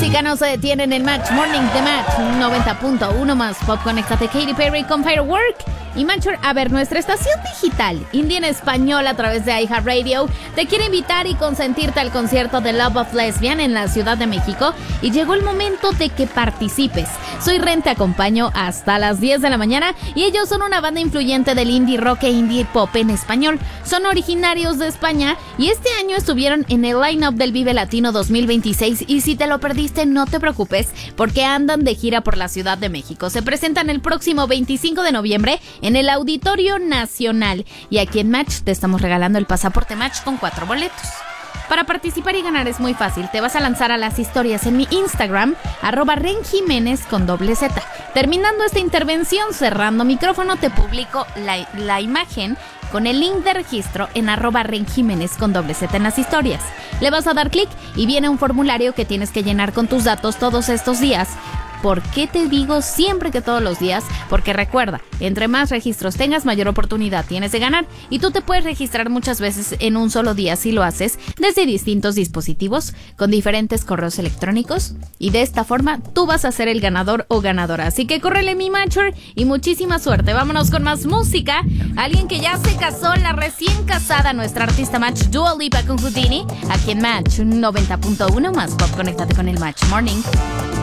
música no se detiene en el Match Morning de Match 90.1 más pop. Conéctate Katy Perry con Firework y Matcher. A ver, nuestra estación digital Indie en español a través de iHeartRadio te quiere invitar y consentirte al concierto de Love of Lesbian en la Ciudad de México y llegó el momento de que participes. Soy Ren, te acompaño hasta las 10 de la mañana y ellos son una banda influyente del indie rock e indie pop en español. Son originarios de España y este año estuvieron en el line-up del Vive Latino 2026 y si te lo perdiste no te preocupes porque andan de gira por la Ciudad de México. Se presentan el próximo 25 de noviembre en el Auditorio Nacional y aquí en Match te estamos regalando el pasaporte Match con 4 boletos. Para participar y ganar es muy fácil. Te vas a lanzar a las historias en mi Instagram, @renjiménez con Z. Terminando esta intervención, cerrando micrófono, te publico la imagen con el link de registro en @renjiménez con Z en las historias. Le vas a dar clic y viene un formulario que tienes que llenar con tus datos todos estos días. ¿Por qué te digo siempre que todos los días? Porque recuerda, entre más registros tengas, mayor oportunidad tienes de ganar. Y tú te puedes registrar muchas veces en un solo día si lo haces desde distintos dispositivos, con diferentes correos electrónicos. Y de esta forma, tú vas a ser el ganador o ganadora. Así que córrele mi Matcher y muchísima suerte. Vámonos con más música. Alguien que ya se casó, la recién casada, nuestra artista Match, Dua Lipa con Houdini. Aquí en Match 90.1 más pop. Conéctate con el Match Morning.